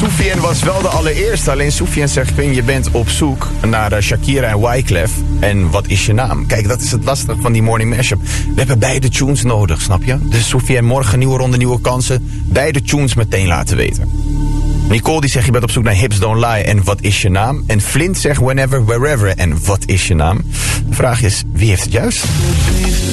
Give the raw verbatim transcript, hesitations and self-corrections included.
Soufiane was wel de allereerste. Alleen Soufiane zegt, Quinn, je bent op zoek naar uh, Shakira en Wyclef. En wat is je naam? Kijk, dat is het lastige van die morning mashup. We hebben beide tunes nodig, snap je? Dus Soufiane, morgen nieuwe ronde, nieuwe kansen. Beide tunes meteen laten weten. Nicole die zegt, je bent op zoek naar Hips Don't Lie en wat is je naam? En Flint zegt, whenever, wherever en wat is je naam? De vraag is, wie heeft het juist?